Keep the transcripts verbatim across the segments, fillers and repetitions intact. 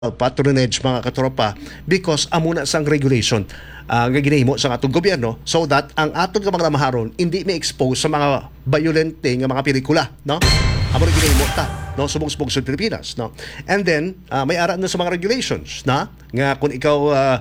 patronage mga katropa because amo na sang regulation uh, nga ginahimo sa atong gobyerno so that ang atong mga maharon hindi may expose sa mga violent nga mga pelikula, no? Amo na ginahimo ta, no, subong-subong sa Pilipinas, no? And then uh, may ara na sa mga regulations na nga kung ikaw uh,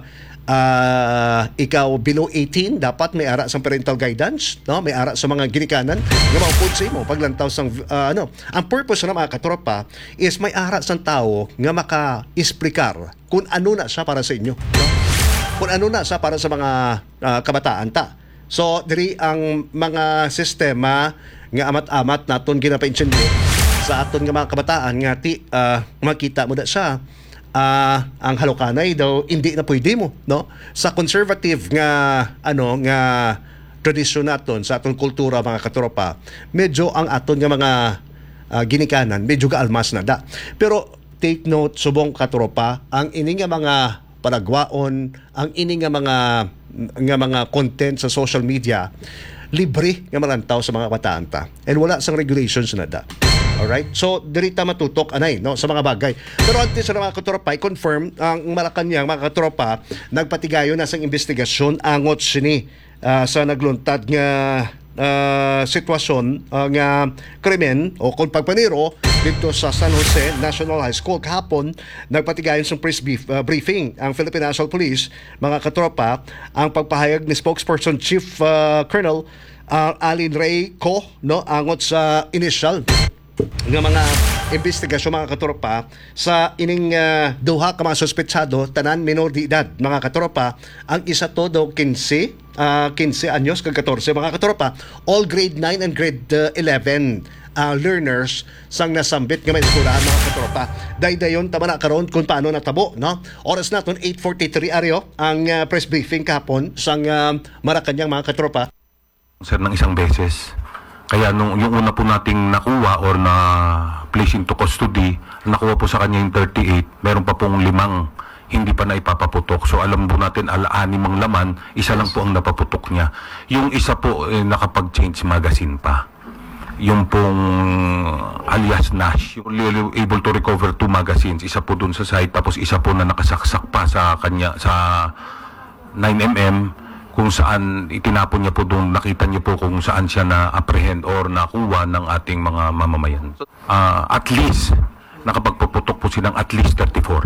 uh, ikaw below eighteen dapat may ara sa parental guidance, no? May ara sa mga ginikanan nga maupod sa imo paglantaw sang uh, ano. Ang purpose na mga katropa is may ara sang tao nga maka-explicar kung ano na siya para sa inyo, no? Kung ano na siya para sa mga uh, kabataan ta. So diri ang mga sistema nga amat-amat naton ginapainsyende sa aton nga mga kabataan nga ti uh, makita mo da siya uh, ang halokanay daw hindi na pwede mo, no, sa conservative nga ano nga tradisyon naton sa aton kultura mga katropa. Medyo ang aton nga mga uh, ginikanan medyo gaalmas na da, pero take note subong katropa ang ini nga mga palagwaon, ang ini nga mga nga mga content sa social media libre nga malantaw sa mga kabataan ta and wala sang regulations na da. Alright? So, dirita matutok, anay, no, sa mga bagay. Pero antes sa mga katropa, i-confirm, ang Malacanang, mga katropa, nagpatigayo na sa investigasyon, angot sini uh, sa nagluntad nga uh, sitwasyon, uh, nga krimen, o kung pagpaniro, dito sa San Jose National High School. Kahapon, nagpatigayon sa press brief, uh, briefing ang Philippine National Police, mga katropa, ang pagpahayag ni spokesperson Chief uh, Colonel uh, Alin Ray Co, no, angot sa initial ng mga investigasyon mga katropa sa ining uh, duha ka mga suspetsado tanan minor de edad mga katropa. Ang isa to do fifteen uh, fifteen anyos kag fourteen mga katropa, all grade nine and grade uh, eleven uh, learners sang nasambit nga may eskulahan mga katropa. Daydayon tama na karon kung paano natabo, no? Oras naton eight forty-three aryo ang uh, press briefing kahapon sang uh, Malacanang mga katropa. Sir, ng isang beses. Kaya nung yung una po nating nakuha or na place into custody, nakuha po sa kanya yung thirty-eight, meron pa pong limang hindi pa na ipapaputok. So alam po natin ala-anim ang laman, isa lang po ang napaputok niya. Yung isa po eh, nakapag-change magazine pa. Yung pong alias Nash, yung able to recover two magazines, isa po dun sa side, tapos isa po na nakasaksak pa sa kanya sa nine millimeter, kung saan itinapon niya po doon, nakita niyo po kung saan siya na-apprehend or nakuha ng ating mga mamamayan. Uh, at least, nakapagpuputok po silang at least thirty-four.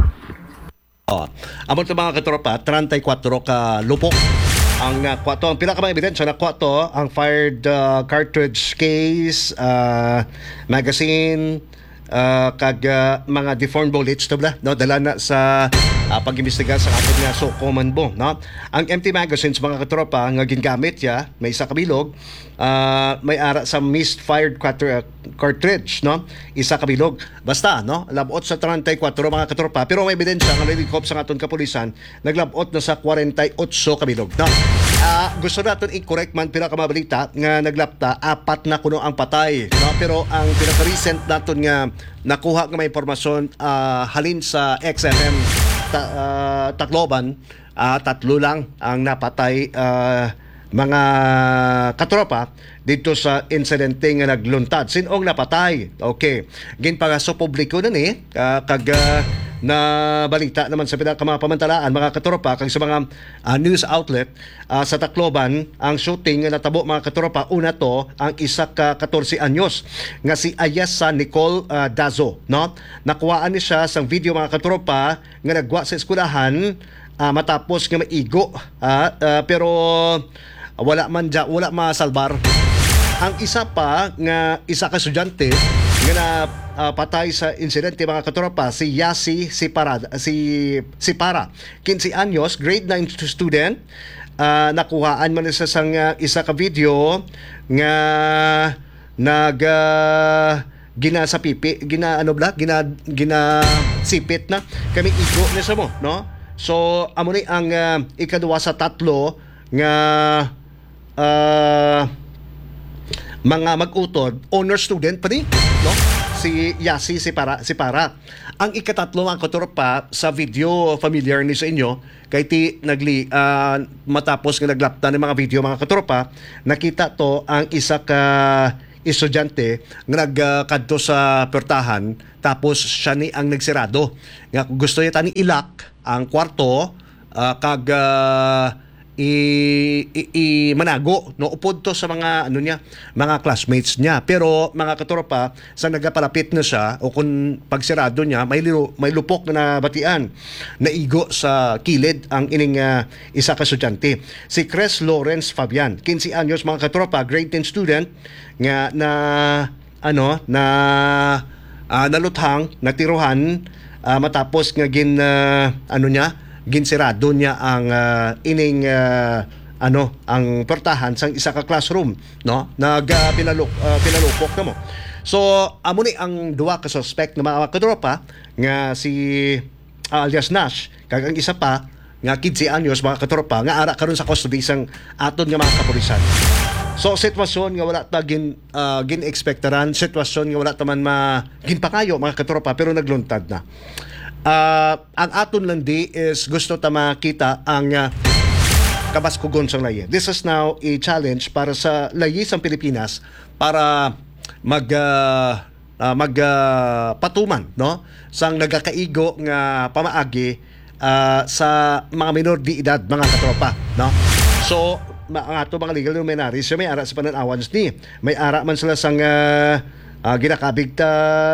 Oh, amon sa mga katropa, thirty-four ka lupok ang nakuha to. Ang pinakamang ebidensya nakuha to, ang fired uh, cartridge case, uh, magazine, uh, kag uh, mga deformed bullets to bla, no, dala na sa uh, pag-imbestiga sa kapag nga so common bo, no. Ang empty magazines mga katropa nga gingamit ya, may isa kabilog, uh, may ara sa misfired cartridge, no, isa kabilog basta, no, labot sa thirty-four mga katropa, pero may ebidensya nga nilingkop sa aton kapulisan naglabot na sa forty-eight kabilog, no. Uh, gusto natin i-correct man pinakamabalita nga naglapta apat na kuno ang patay, no, pero ang pinaka-recent naton nga nakuha nga may impormasyon uh, halin sa X M M ta, uh, Tacloban, uh, tatlo lang ang napatay uh, mga katropa dito sa insidente nga nagluntad. Sinong napatay? Okay. Ginpagaso publiko na ni uh, kag uh, na balita naman sa pinakamapamantalaan mga katropa kag sa mga uh, news outlet uh, sa Tacloban. Ang shooting nga natabo mga katropa, una to ang isa ka fourteen anyos nga si Ayesa Nicole uh, Dazo, no, nakuhaan ni siya sang video mga katropa nga nagwa sa eskwelahan uh, matapos nga maigo uh, uh, pero wala man dya, wala masalbar. Ang isa pa nga isa ka estudyante nga na uh, patay sa insidente mga katropa, si Yasi si Para si si Para fifteen anyos, grade nine student. Uh, nakuhaan man sa sang uh, isa ka video nga nag uh, gina sa pipi, gina ano bla, gina gina sipit na kami igo ni sa mo, no. So amo ni ang uh, ikaduwa sa tatlo nga uh, mga mag-utod, honor student pa ni, no? Si Yasi, si Para, si Para. Ang ikatatlo ang katropa sa video familiar ni sa inyo, kay ti nagli uh, matapos nga naglapta ng mga video mga katropa, nakita to ang isa ka estudyante nga nagkadto sa pertahan tapos siya ni ang nagsirado. Nga kung gusto niya tani ilak ang kwarto ah, kag ah, i, i, i manago no upod to sa mga ano niya mga classmates niya, pero mga katropa sa nagapalapit na siya o kung pagsirado niya may liru, may lupok na batian naigo sa kilid ang ining uh, isa ka estudyante si Chris Lawrence Fabian, fifteen anyos mga katropa, grade ten student nga na ano na uh, naluthang natiruhan uh, matapos nga gin uh, ano niya ginsirado niya ang uh, ining uh, ano ang portahan sang isa ka classroom no nag uh, pinaluk uh, pinalupok na mo. So amo ni ang duwa ka suspect na mga katropa nga si uh, alias Nash kag ang isa pa nga fifteen anyos mga katropa nga ara karon sa custody sang aton nga mga kapulisan. So sitwasyon nga wala ta gin uh, gin-expectaran, sitwasyon nga wala ta man ma ginpakayo mga katropa pero nagluntad na. Uh, ang aton lang di is gusto ta makita ang uh, kabaskugon sa layi. This is now a challenge para sa layi sa Pilipinas para mag uh, uh, mag uh, patuman no sang nagakaigo nga pamaagi uh, sa mga minor de edad mga katropa no. So ang ato mga legal luminaries may ara sa pananawan ni may ara man sila sang uh, uh, ginakabig ta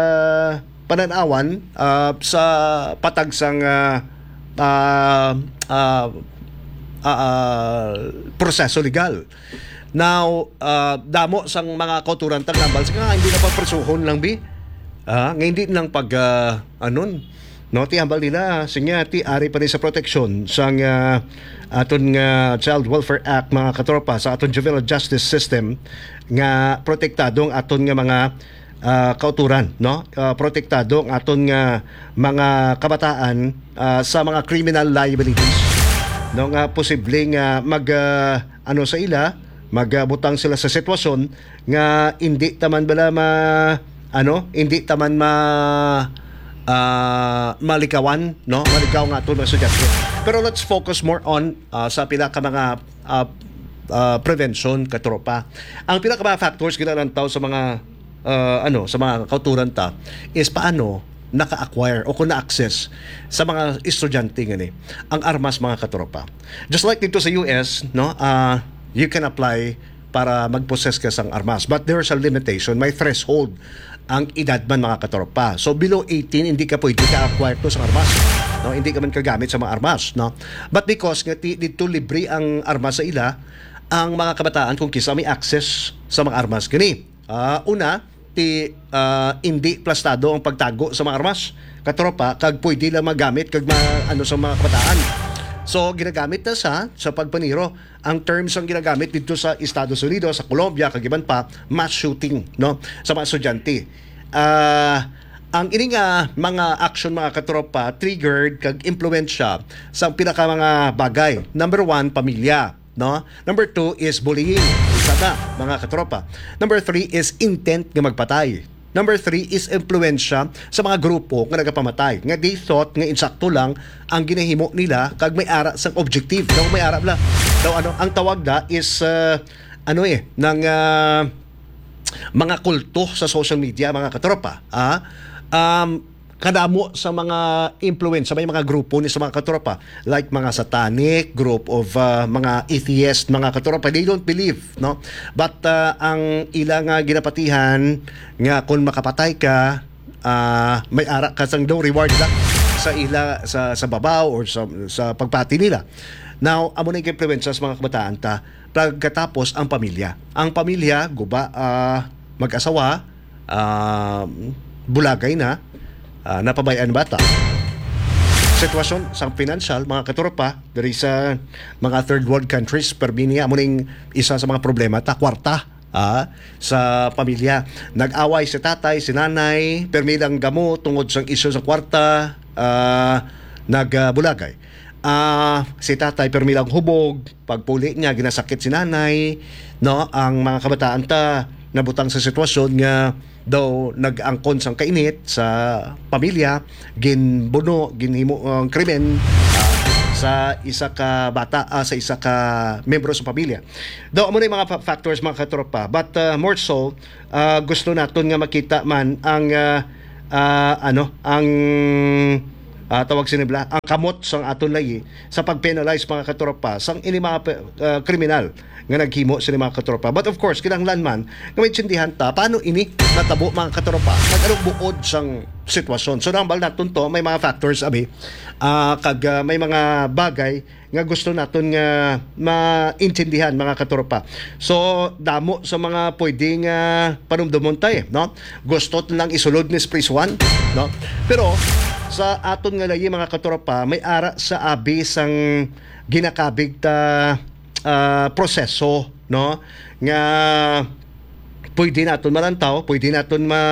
pananawan uh, sa patag sang uh, uh, uh, uh, uh, proseso legal. Now, uh, damo sang mga kauturan taglambal nga hindi na pagpresuhon lang bi. Ah, nga hindi nang pag uh, anon no ti hambal nila sinya ti ari pa rin sa protection sang uh, aton nga Child Welfare Act mga katropa sa aton juvenile justice system nga protektadong aton nga mga Uh, kauturan no uh, protektado ang aton nga mga kabataan uh, sa mga criminal liabilities no nga posibleng uh, mag uh, ano sa ila magbutang uh, sila sa sitwasyon nga hindi taman bala ma ano hindi taman ma uh, malikawan no malikaw nga aton mga estudyante. Pero let's focus more on uh, sa pila ka mga uh, uh, prevention katropa. Ang pila ka mga factors kinalantaw sa mga Uh, ano sa mga kauturan ta is paano naka-acquire o kung na-access sa mga estudyante ngani ang armas mga katropa. Just like dito sa U S no uh, you can apply para mag-possess ka sang armas but there's a limitation, may threshold ang edad man mga katropa. So below eighteen hindi ka pwede ka-acquire to sa armas no, hindi ka man kagamit sa mga armas no. But because nga dito libre ang armas sa ila, ang mga kabataan kung kisa may access sa mga armas gani. Uh, una, ti uh, hindi plastado ang pagtago sa mga armas katropa kag pwede lang magamit kag ma, ano sa mga kabataan. So ginagamit na sa sa pagpaniro ang terms ang ginagamit dito sa Estados Unidos, sa Colombia kag iban pa mass shooting no sa mga estudyante. Uh, ang ining uh, mga action mga katropa triggered kag impluwensya sa pinaka mga bagay. Number one, pamilya no. Number two is bullying. Isa na, mga katropa. Number three is intent nga magpatay. Number three is impluwensya sa mga grupo nga nagapamatay. Nga they thought nga insakto lang ang ginahimo nila kag may ara sang objective. Daw may ara bla. Daw ano, ang tawag da is uh, ano eh ng uh, mga kulto sa social media mga katropa. Ah, um kadamo sa mga influence sa may mga grupo ni sa mga katropa like mga satanic group of uh, mga atheist mga katropa, they don't believe no but uh, ang ilang uh, ginapatihan nga kung makapatay ka uh, may ara ka sang daw reward lang sa ila sa sa babaw or sa sa pagpati nila. Now amo na yung influence sa mga kabataan ta pagkatapos ang pamilya ang pamilya guba uh, mag-asawa uh, bulagay na Uh, napabayaan bata. Sitwasyon sang financial mga katropa dari sa mga third world countries perbinia mo ning isa sa mga problema ta kwarta ah, sa pamilya. Nag-away si tatay, si nanay, permilang gamo tungod sang isyu sa kwarta, ah, nagbulagay. Ah, si tatay permilang hubog, pagpuli niya ginasakit si nanay, no? Ang mga kabataan ta nabutang sa sitwasyon nga daw nag-angkon sang kainit sa pamilya, ginbuno, ginhimo ang krimen, uh, sa isa ka bata, ah, sa isa ka membro sa pamilya. Daw mo na yung mga fa- factors mga katropa, but uh, more so uh, gusto naton nga makita man ang uh, uh, ano ang uh, tawag sinibla ang kamot sang aton lagi sa pag-penalize mga katropa sang ini mga uh, kriminal nga naghimo sila mga katropa. But of course, kinahanglan man nga maintindihan ta paano ini natabo mga katropa nag buod sang sitwasyon. So nambal naton to may mga factors abi uh, kag uh, may mga bagay nga gusto naton nga maintindihan mga katropa. So damo sa mga pwedeng uh, panumdumon tay, no? Gusto lang isulod ni Spris one, no? Pero sa aton nga lagi mga katropa may ara sa abi sang ginakabig ta uh, proseso, no, nga pwede naton malantaw, pwede naton ma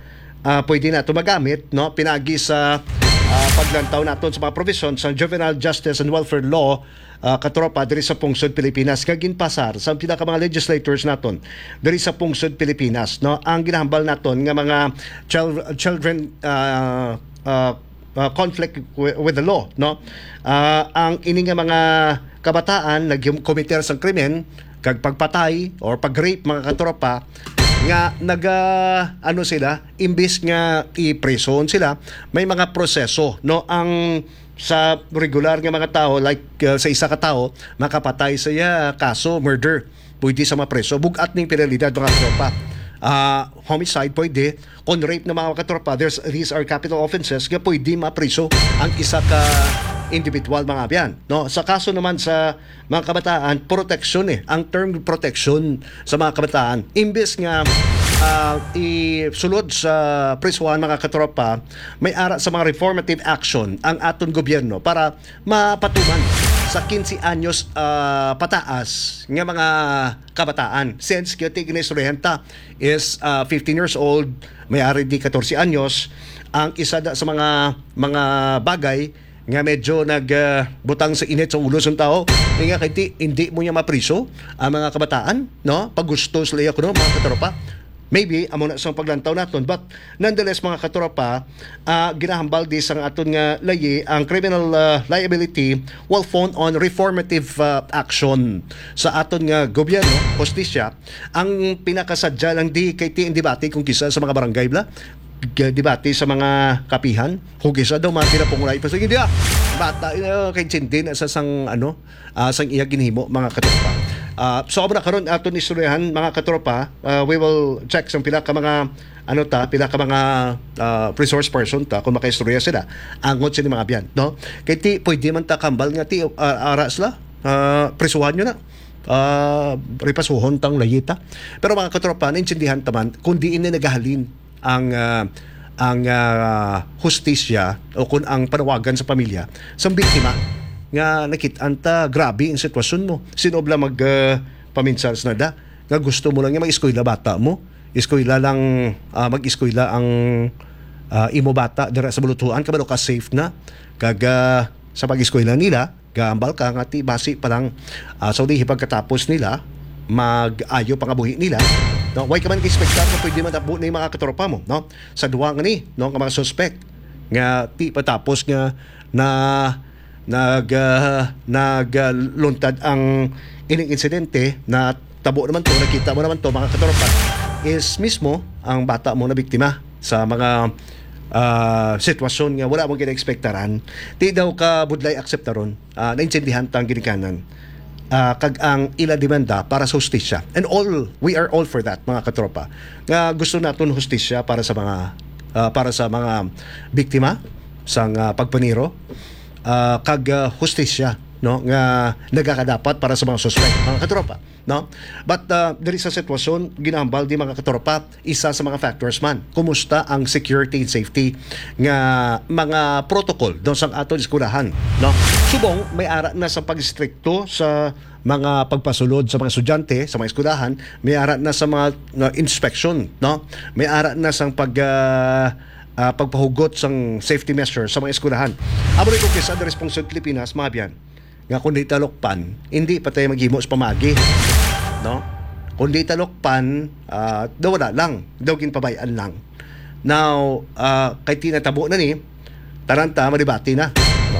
uh, pwede naton magamit, no, pinagi sa uh, paglantaw naton sa mga provisions sa Juvenile Justice and Welfare Law, uh, katropa diri sa pungsod Pilipinas kag ginpasar sa pinaka mga legislators naton diri sa pungsod Pilipinas, no, ang ginahambal naton nga mga chil- children uh, uh, uh, conflict with, with the law, no, uh, ang ini nga mga kabataan nag-committer sa krimen kag pagpatay or pag-rape mga katropa nga naga ano sila imbis nga i-preson sila may mga proseso, no, ang sa regular nga mga tao like uh, sa isa ka tao makapatay saya kaso murder pwede sa mapreso bugat ning penalidad mga katropa. Uh, homicide pwede, on rape na mga katropa there's, these are capital offenses nga pwede mapriso ang isa ka individual mga abyan, no? Sa kaso naman sa mga kabataan protection eh ang term protection sa mga kabataan imbes nga uh, isulod sa prisuhan mga katropa may ara sa mga reformative action ang aton gobyerno para mapatuman sa fifteen anyos uh, pataas nga mga kabataan. Since Kyoto Ignace Rehenta is uh, fifteen years old, may ari di fourteen anyos, ang isa da sa mga mga bagay nga medyo nagbutang uh, sa init sa ulo ng tao, nga kay hindi mo niya mapriso ang mga kabataan, no? Pag gusto sila ko no, mga katropa. Maybe amo na sa paglantaw naton, but nonetheless mga katropa, uh, ginahambal di sa aton nga layi ang criminal uh, liability will found on reformative uh, action sa aton nga gobyerno, hustisya. Ang pinakasadya lang di kay ti debate kung kisa sa mga barangay bla debate sa mga kapihan kung kisa daw mga pinapungulay pa sige dia bata uh, kay Chintin sa sang ano uh, sang iya ginhimo mga katropa. Uh, so abra karon aton istoryahan mga katropa, uh, we will check sa pila ka mga ano ta, pila ka mga uh, resource person ta kung makaistorya sila angot sila mga abyan, no? Kay ti pwede man ta kambal nga ti uh, aras la uh, prisuhan nyo na uh, ripasuhon tang layita. Pero mga katropa naintindihan taman kundi ini nagahalin ang uh, ang uh, hustisya o kung ang panawagan sa pamilya sa biktima nga nakit-an ta grabe ang sitwasyon mo. Sinobla mag uh, paminsars na da nga gusto mo lang nga mag-eskwela bata mo. Eskwela lang uh, mag-eskwela ang uh, imo bata dira sa bulutuan kabalo ka safe na kag uh, sa pag-eskwela nila gambal ka nga ti basi pa lang uh, so di pagkatapos nila mag-ayo pangabuhi nila, no, way ka man expectar na pwede man tapo na yung mga katropa mo, no, sa duwa nga ni, no, nga mga suspect nga ti patapos nga na nag uh, nagluntad uh, ang ining insidente na tabo naman to, nakita mo naman to mga katropa, is mismo ang bata mo na biktima sa mga uh, sitwasyon nga wala mong gina-expectaran. Di daw ka budlay akseptaron, uh, naintindihan tang ginikanan uh, kag ang ila demanda para sa hustisya. And all, we are all for that mga katropa. Nga gusto naton hustisya para sa mga uh, para sa mga biktima sang uh, pagpaniro. Uh, kag uh, hustisya, no, nga nagakadapat para sa mga suspect mga katropa, no, but uh, diri sa sitwasyon ginahambal di mga katropa isa sa mga factors man kumusta ang security and safety nga mga protocol do sang aton eskulahan, no, subong may ara na sa pagstrikto sa mga pagpasulod sa mga estudyante sa mga eskulahan, may ara na sa mga uh, inspection, no, may ara na sang pag uh, Uh, pagpahugot sang safety measures sa mga eskwelahan. Amo rin kung kisa the responsible Pilipinas, mga biyan, nga kung di talokpan, hindi pa tayo maghimo sa pamagi. No? Kung di talokpan, uh, daw wala lang, daw ginpabayaan lang. Now, uh, kay tinatabo na ni, taranta, maribati na. No?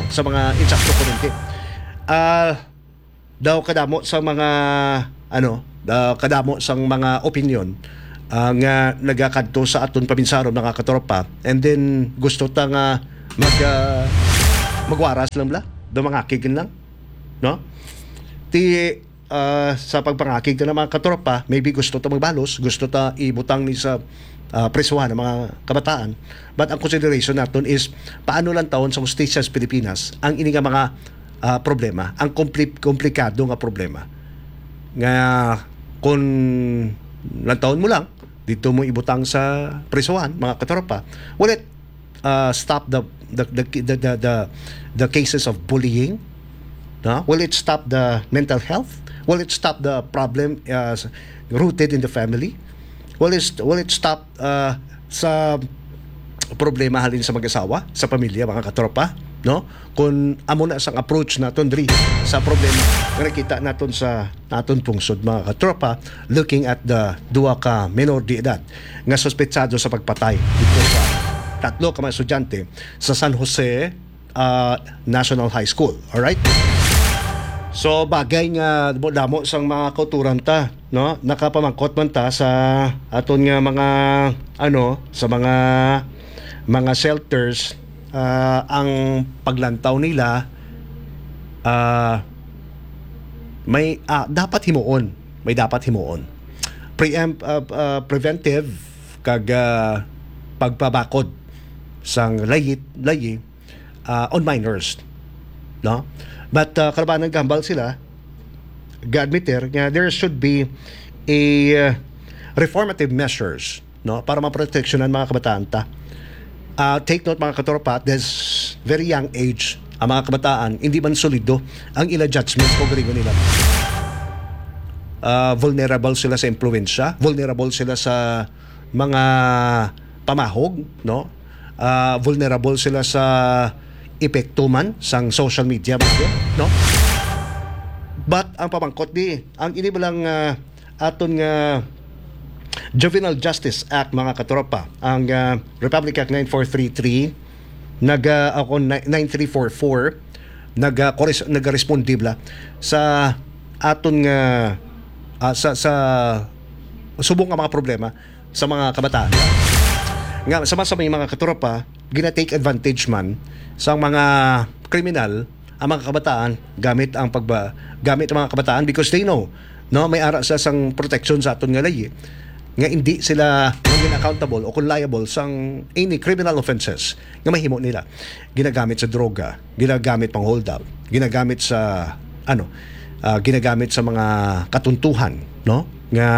sa mga insakto community. Ah, daw kadamo sa mga ano, daw kadamo sa mga opinion ang uh, nagakadto sa aton paminsaro mga katropa, and then gusto ta nga mag uh, magwaras lang bla, do mga kigin lang, no? Ti uh, sa pagpangakig na mga katropa, maybe gusto ta magbalos, gusto ta ibutang ni sa uh, presuhan ng mga kabataan. But ang consideration naton is paano lang taon sa justisya sa Pilipinas ang ini nga mga uh, problema, ang kompli- komplikado nga problema. Nga kung lang taon mo lang dito mo ibutang sa presuhan mga katropa, will it uh, stop the the, the the the the the cases of bullying? No? Will it stop the mental health? Will it stop the problem uh, rooted in the family? Will it will it stop uh, sa problema halin sa mag-asawa, sa pamilya mga katropa, no? Kung amo na sang approach naton diri sa problema nga nakita naton sa naton pungsod mga katropa, looking at the duwa ka menor de edad nga suspetsado sa pagpatay dito sa tatlo ka mga estudyante sa San Jose uh, National High School. All right? So bagay nga damo sang mga kauturan ta, no? Nakapamangkot man ta sa aton nga mga ano, sa mga mga shelters, uh, ang paglantaw nila uh, may uh, dapat himuon, may dapat himuon. Preempt uh, uh, preventive kag uh, pagpabakod sang layit layi uh, on minors, no? But uh, karabanan gambal sila ga-admitter nga there should be a uh, reformative measures, no, para maproteksyonan mga kabataan ta. Uh, take note mga katropa, at this very young age ang mga kabataan hindi man solido ang ila judgments ko gringo nila. Uh, vulnerable sila sa impluwensya, vulnerable sila sa mga pamahog, no? Uh, vulnerable sila sa epekto man sang social media ba, no? But ang pamangkot di, ang ini lang uh, aton nga Juvenile Justice Act mga katropa, ang uh, Republic Act nine four three three nag uh, ako nine three four four nag uh, nag-respondibla sa aton nga uh, sa sa subong nga mga problema sa mga kabataan. Nga sama-sama yung mga katropa, gina-take advantage man sa mga kriminal ang mga kabataan gamit ang pagba gamit ang mga kabataan because they know, no, may ara sa sang protection sa aton nga layi nga hindi sila maging accountable o kung liable sang any criminal offenses nga mahimo nila. Ginagamit sa droga, ginagamit pang hold up, ginagamit sa ano, uh, ginagamit sa mga katuntuhan, no, nga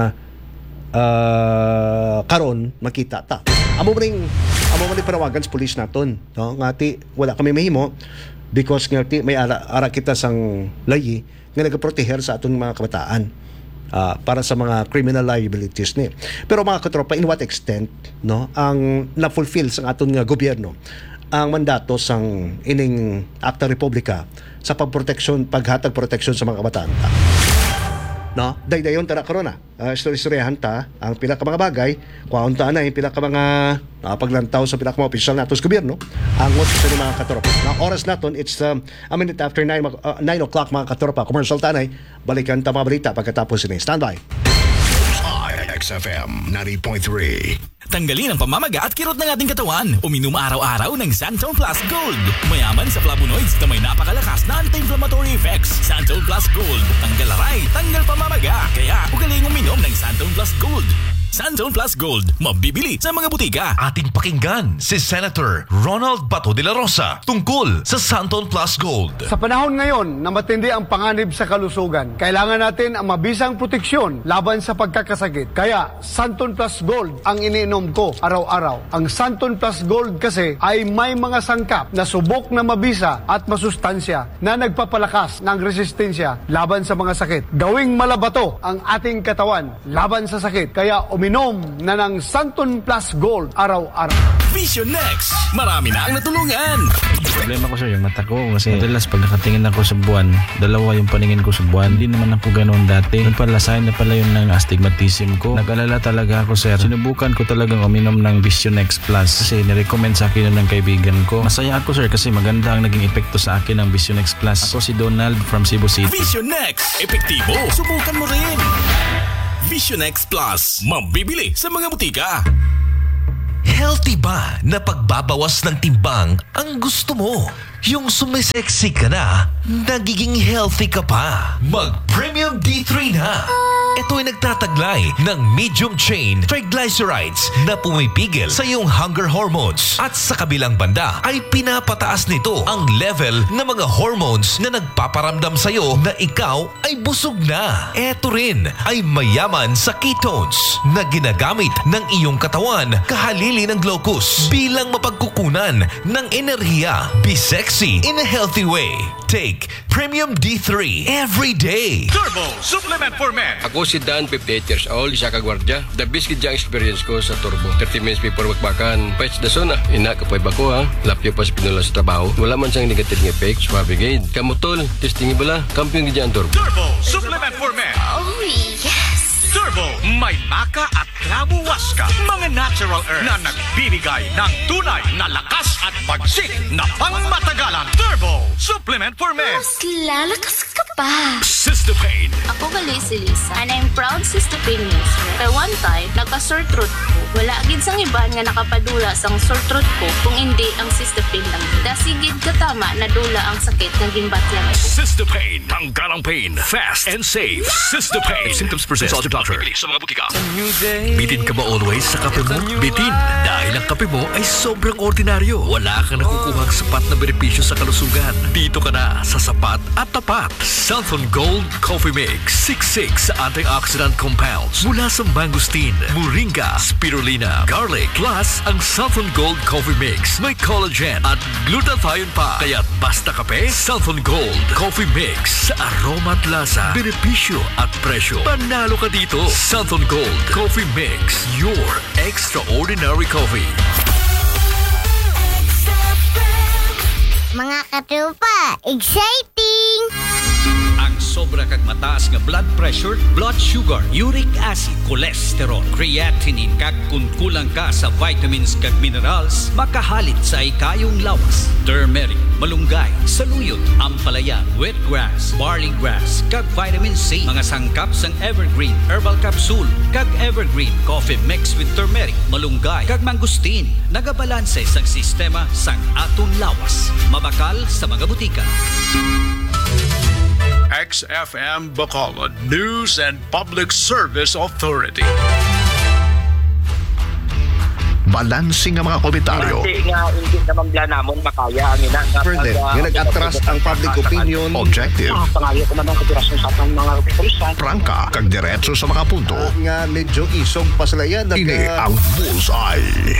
uh, karon makita ta. Amo ring amo man panawagan sa pulis naton, no, ngati wala kami mahimo because ngati may ara, ara kita sang layi nga nagaproteher sa aton mga kabataan. Uh, para sa mga criminal liabilities ni. Pero mga katropa, in what extent, no, ang na-fulfill sa aton nga gobyerno ang mandato sang ining Acta Republica sa pagproteksyon, paghatag proteksyon sa mga kabataan ta. No, daydayon tara karon na. Uh, istoryahan ta ang pila ka mga bagay, kuhaon ta na yung pila ka mga uh, paglantaw sa pila ka mga opisyal nato sa gobyerno. Angot sa mga katropa. Na oras naton, it's um, a minute after nine, uh, nine o'clock mga katropa. Commercial tanay, balikan ta mga balita pagkatapos ini. Standby. X F M ninety point three. Tanggalin ang pamamaga at kirot ng ating katawan. Uminom araw-araw ng Santon Plus Gold. Mayaman sa flavonoids na may napakalakas na anti-inflammatory effects. Santon Plus Gold. Tanggal aray, tanggal pamamaga. Kaya ugaling uminom ng Santon Plus Gold. Santon Plus Gold. Mabibili sa mga butika. Ating pakinggan si Senator Ronald Bato de la Rosa tungkol sa Santon Plus Gold. Sa panahon ngayon na matindi ang panganib sa kalusugan, kailangan natin ang mabisang proteksyon laban sa pagkakasakit. Kaya Santon Plus Gold ang iniinom ko araw-araw. Ang Santon Plus Gold kasi ay may mga sangkap na subok na mabisa at masustansya na nagpapalakas ng resistensya laban sa mga sakit. Gawing malabato ang ating katawan laban sa sakit. Kaya uminom na ng Santon Plus Gold araw-araw. Vision Next. Marami na ang natulungan. Problema ko sir, yung mata ko kasi madalas pag nakatingin ako sa buwan, dalawa yung paningin ko sa buwan. Hindi naman ako ganoon dati. Yung pala sign na pala yun ng astigmatism ko. Nag-alala talaga ako sir. Sinubukan ko talagang uminom ng Vision Next Plus kasi nirecommend sa akin yun ng kaibigan ko. Masaya ako sir kasi maganda ang naging epekto sa akin ng Vision Next Plus. Ako si Donald from Cebu City. Vision Next. Epektibo. Subukan mo rin. Vision Next Plus. Mabibili sa mga butika. Healthy ba na pagbabawas ng timbang ang gusto mo? Yung sumiseksi ka na, nagiging healthy ka pa. Mag-Premium D three na. Ito ay nagtataglay ng medium chain triglycerides na pumipigil sa iyong hunger hormones. At sa kabilang banda ay pinapataas nito ang level ng mga hormones na nagpaparamdam sa iyo na ikaw ay busog na. Ito rin ay mayaman sa ketones na ginagamit ng iyong katawan kahalili ng glucose bilang mapagkukunan ng enerhiya. Be sexy in a healthy way. Take Premium D three every day. Turbo Supplement for Men. Ako si Dan, fifty-eight years old, isa ka gwardya. The best gid ang experience ko sa Turbo. thirty minutes before magbakan, patch the zona. Ina ka pa ko ha. Lapyo pa sa pinula sa trabaho. Wala man siyang negative ng effect. Swabe gid. Kamutol, testing bala. Kampiyon gid ang Turbo. Turbo Supplement for Men. Oh, yes! Turbo, may maka at klabuwas ka. Mga natural earth na nagbibigay ng tunay na lakas at bagsik na pangmatagalan. Turbo Supplement for Men. Mas lalakas ka pa. Cystapane. Ako gali si Lisa, and I'm proud Cystapane user. Kaya one time, nagka-sore throat ko. Wala gid sang iban nga nakapadula sang sore throat ko kung hindi ang Cystapane lang. Dasigid katama na dula ang sakit ng gimbatyan ko. Cystapane. Tanggal ang pain. Fast and safe. Cystapane. If symptoms persist, consult your doctor. Bibili sa mga butika. Bitin ka ba always sa kape mo? Bitin dahil ang kape mo ay sobrang ordinaryo. Wala kang nakukuhang sapat na benepisyo sa kalusugan. Dito ka na sa sapat at tapat. Southern Gold Coffee Mix. sixty-six antioxidant compounds mula sa mangosteen, moringa, spirulina, garlic. Plus, ang Southern Gold Coffee Mix may collagen at glutathione pa. Kaya't basta kape, Southern Gold Coffee Mix. Sa aroma at lasa, benepisyo at presyo. Panalo ka dito. Southern Gold Coffee Mix. Your extraordinary coffee. Mga katrupa, exciting! Ang sobra kag mataas nga blood pressure, blood sugar, uric acid, cholesterol, creatinine kag kung kulang ka sa vitamins kag minerals, makahalit sa ikayong lawas. Turmeric, malunggay, saluyot, ampalaya, wheatgrass, barley grass, kag vitamin C, mga sangkap sang evergreen, herbal capsule, kag evergreen coffee mixed with turmeric, malunggay, kag mangustin, nagabalanse sang sistema sang atong lawas. Mabakal sa mga butika. X F M Bacolod News and Public Service Authority. Balansing ang mga komentaryo. Hindi nga, hindi naman bla namon makaya ang ina. Further, nga nag-atras ang public opinion. Objective. Ang pangayo ko naman kapirasyon sa atong mga opisyal. Prangka, kag diretso sa mga punto. Uh, nga medyo isog pa sila yan. Nag, Ini ang Bullseye.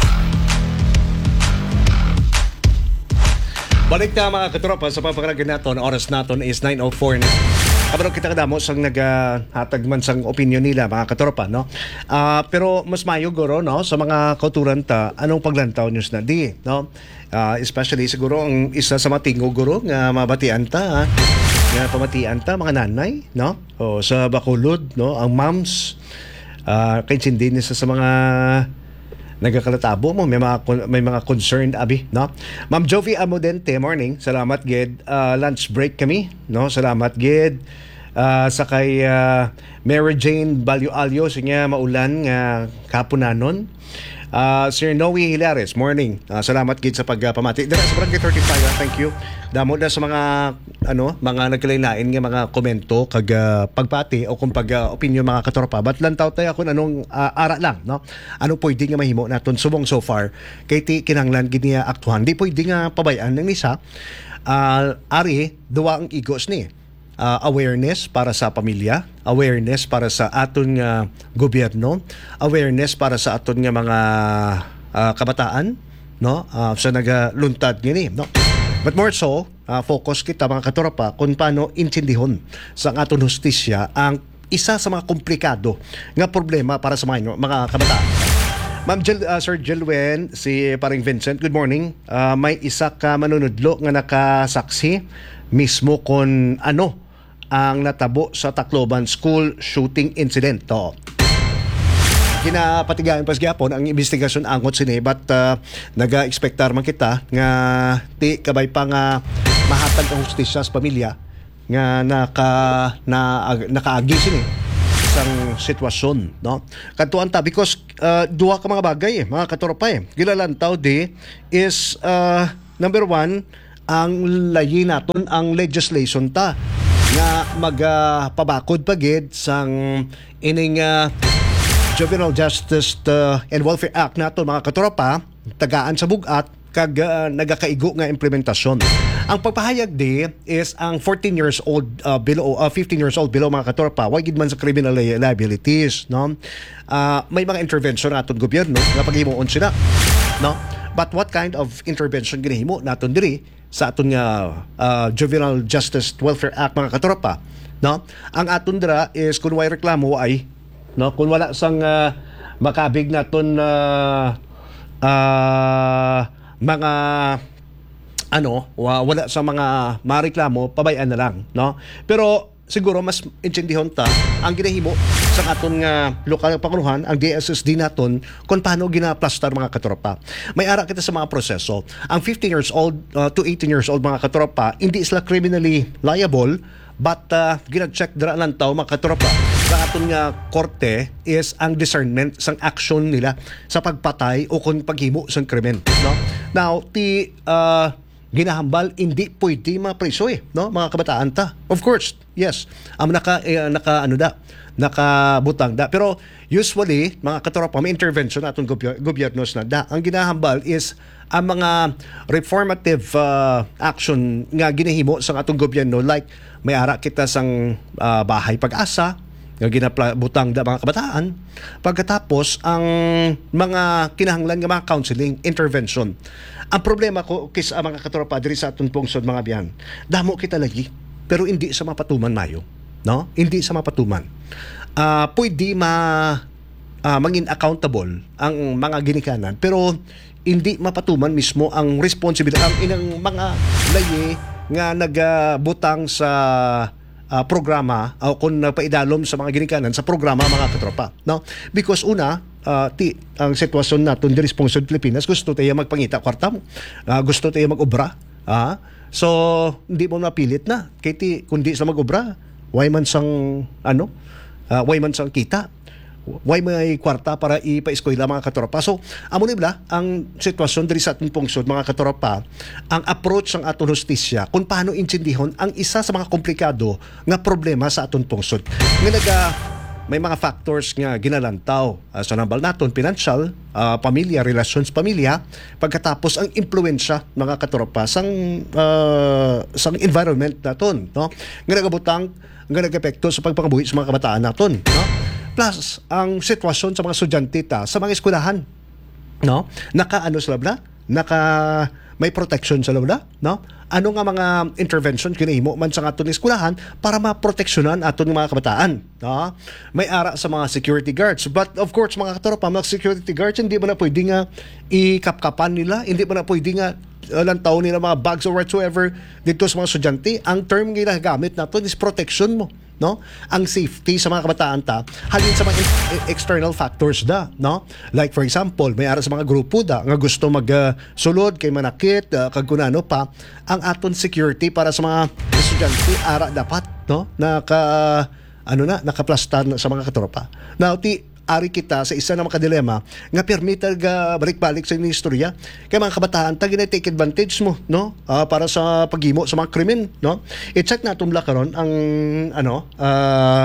Balik na mga katropa sa papakaragin natin. Oras natin is nine oh four na. Kabalo kita kadamo sang naghatag man sang opinion nila mga katropa, no? Uh, pero mas mayo guro, no? Sa mga kauturan ta, anong paglantaw news na di, no? Uh, especially siguro ang isa sa matingo guro nga mabatian ta, ha? Nga pamatian ta, mga nanay, no? O sa Bacolod, no? Ang moms, uh, kay sindi nisa sa mga nagkakalatabo mo, may mga may mga concerned abi, no? Ma'am Jovi Amodente, morning. Salamat gid. Uh, lunch break kami, no? Salamat gid. Uh, sa kay uh, Mary Jane Balyo-Alyo, siya maulan nga kapunanon. Uh, Sir Noe Hilares, morning. Uh, salamat gid sa pagpamati. Dala sa Barangay thirty-five, uh, thank you. Damo na sa mga ano, mga nagkalain-lain nga mga komento kag uh, pagpati o kung pag uh, opinion mga katropa. But lantaw tayo kung anong uh, ara lang, no? Ano pwede nga mahimo naton subong so far kay ti kinahanglan gid niya aktuhan. Di pwede nga pabayaan ng isa. Uh, ari duwa ang igos ni. Uh, awareness para sa pamilya, awareness para sa aton nga gobyerno, awareness para sa aton nga mga uh, kabataan, no? Uh, sa nagaluntad gini, no? But more so, uh, focus kita mga katropa kung paano intindihon sa aton hustisya ang isa sa mga komplikado nga problema para sa mga, mga kabataan. Ma'am Jel, uh, Sir Jelwen, si paring Vincent, good morning. Uh, may isa ka manunudlo nga nakasaksi mismo kon ano ang natabo sa Tacloban School shooting incident to. Kinapatigayan pas gyapon ang investigasyon angot sini but uh, naga-expectar man kita nga ti kabay pa nga mahatag ang hustisya sa pamilya nga naka na nakaagi sini isang sitwasyon, no? Kadtuan ta because uh, duha ka mga bagay eh, mga katropa eh. Gilalantaw di is uh, number one, ang layi naton ang legislation ta nga magpabakod uh, pagid sang ining uh, Juvenile Justice uh, and Welfare Act nato mga katropa, tagaan sa bugat kag uh, nagakaigo nga implementasyon. Ang pagpahayag di is ang fourteen years old uh, below uh, fifteen years old below mga katropa, wag gid man sa criminal li- liabilities, no? Uh, may mga intervention naton gobyerno nga paghimuon sila, no? But what kind of intervention ginahimo naton diri sa aton nga uh, Juvenile Justice Welfare Act mga katropa, no? Ang aton dira is kun way reklamo ay, no, kung wala sang uh, makabig naton uh, uh, mga ano, wala sa mga mareklamo, pabayaan na lang, no? Pero siguro mas intindihon ta ang ginahimo sa aton nga lokal nga pangunuhan, ang D S S D naton kung paano ginaplastar mga katropa. May ara kita sa mga proseso. Ang fifteen years old uh, to eighteen years old mga katropa, hindi sila criminally liable, but uh, gina-check dira lang tao mga katropa sa aton nga korte is ang discernment sang action nila sa pagpatay o kung paghimo sang krimen, no? Now ti uh, ginahambal hindi pwede mapriso eh, no, mga kabataan ta. Of course, yes. Ang naka eh, naka ano da, nakabutang da. Pero usually mga katropa may intervention atong goby- gobyernos na da. Ang ginahambal is ang mga reformative uh, action nga ginahimo sa atong gobyerno, like may ara kita sang uh, bahay pag-asa nga ginabutang da mga kabataan. Pagkatapos ang mga kinahanglan nga mga counseling intervention. Ang problema ko kis ang mga katropa diri sa atong pungsod mga biyan, damo kita lagi pero hindi sa mapatuman mayo, no? Hindi sa mapatuman. Uh, pwede ma uh, mangin accountable ang mga ginikanan pero hindi mapatuman mismo ang responsibility ang inang mga layi nga nagabutang sa uh, programa o kung paidalom sa mga ginikanan sa programa mga katropa, no? Because una uh, ti ang sitwasyon naton diri sa pungsod Pilipinas, gusto tayo magpangita kwarta mo, uh, gusto tayo mag-obra, ah, so hindi mo napilit na kay ti kundi sa mag-obra why man sang ano uh, why man sang kita, why may kwarta para ipa-eskwela mga katropa. So amo ni bla ang sitwasyon diri sa aton pungsod mga katropa, ang approach ng aton hustisya kung paano intindihon ang isa sa mga komplikado nga problema sa aton pungsod nga naga may mga factors nga ginalantaw uh, sa nambal naton, financial, uh, pamilya, relations pamilya, pagkatapos ang impluwensya mga katropa sang uh, sang environment naton, no? Nga nagabutang nga nagepekto sa pagpangabuhi sa mga kabataan naton, no? Plus ang sitwasyon sa mga estudyante ta sa mga eskwelahan, no? Naka ano sila bla? Naka may protection sa lula, no? Ano nga mga intervention kinahimo man sa aton eskwelahan para maproteksyonan aton mga kabataan, no? May ara sa mga security guards, but of course mga katropa, mga security guards hindi mo na pwede nga ikapkapan nila, hindi mo na pwede nga uh, lantaw nila mga bags or whatsoever dito sa mga estudyante. Ang term nga ginagamit naton is protection mo, no? Ang safety sa mga kabataan ta halin sa mga in- external factors da, no? Like for example, may ara sa mga grupo da nga gusto magsulod uh, kay manakit uh, kag kunano pa, ang aton security para sa mga estudyante ara dapat, no, naka ano na nakaplastar na sa mga katropa. Now ti ari kita sa isa na makadilema nga permita ga balik-balik sa istorya kay mga kabataan ta gina take advantage mo, no, uh, para sa paghimo sa mga krimen, no? I-check naton la karon ang ano uh,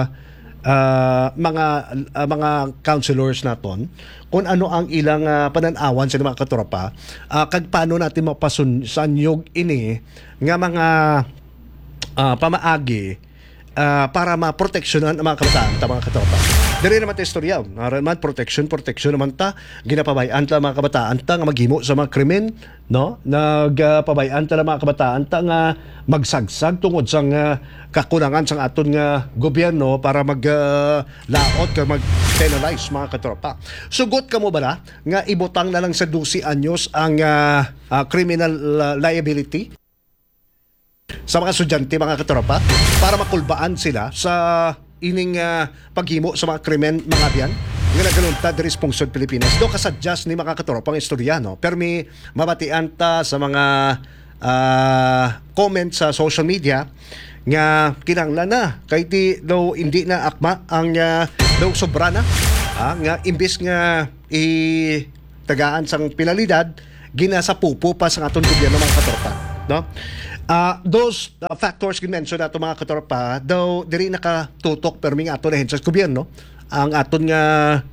uh, mga uh, mga counselors naton kung ano ang ilang uh, pananawan sa mga katropa, uh, kag paano natin mapasanyog ini nga mga uh, pamaagi uh, para maproteksyonan ang mga kabataan ta mga katropa. Diri naman ta istorya, naran man protection, protection naman ta, ginapabayan ta mga kabataan ta nga maghimo sa mga krimen, no? Nagpabayan ta mga kabataan ta nga magsagsag tungod sa nga kakulangan sa aton nga gobyerno para maglaot ka mag-penalize mga katropa. Sugot ka mo ba na nga ibutang na lang sa twelve anyos ang uh, uh, criminal uh, liability sa mga estudyante mga katropa para makulbaan sila sa ining uh, paghimo sa mga krimen mga biyan nga nagalunta diri sa pungsod Pilipinas. Do kasadjas ni mga katropa ang istorya, no? Permi mabatian ta sa mga uh, comment sa social media nga kinahanglan na kay di daw hindi na akma ang uh, daw sobra na ah, nga imbis nga i tagaan sang penalidad ginasa pupo pa sa aton gobyerno mga katropa, no? Uh, those uh, factors gimension nato mga katropa daw diri nakatutok permi nga aton ahensya sa gobyerno ang aton nga